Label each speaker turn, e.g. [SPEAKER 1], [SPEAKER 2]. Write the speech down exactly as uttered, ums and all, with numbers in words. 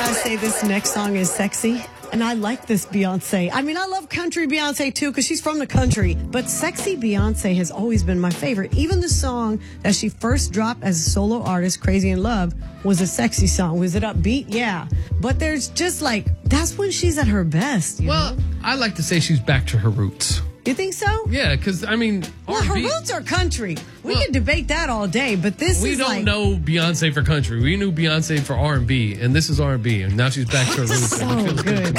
[SPEAKER 1] gotta say, this next song is sexy. And I like this Beyonce. I mean, I love country Beyonce too, because she's from the country. But sexy Beyonce has always been my favorite. Even the song that she first dropped as a solo artist, Crazy in Love, was a sexy song. Was it upbeat? Yeah. But there's just like, that's when she's at her best. You
[SPEAKER 2] well,
[SPEAKER 1] know?
[SPEAKER 2] I like to say she's back to her roots.
[SPEAKER 1] You think so?
[SPEAKER 2] Yeah, because, I mean,
[SPEAKER 1] well, her roots are country. We
[SPEAKER 2] well,
[SPEAKER 1] can debate that all day, but this
[SPEAKER 2] we
[SPEAKER 1] is
[SPEAKER 2] don't
[SPEAKER 1] like...
[SPEAKER 2] know Beyonce for country. We knew Beyonce for R and B, and this is R and B, and now she's back to her roots.
[SPEAKER 1] So
[SPEAKER 2] and it feels
[SPEAKER 1] good.